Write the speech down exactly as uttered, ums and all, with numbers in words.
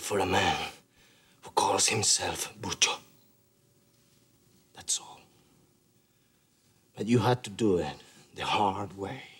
for a man who calls himself Bucho. That's all. But you had to do it the hard way.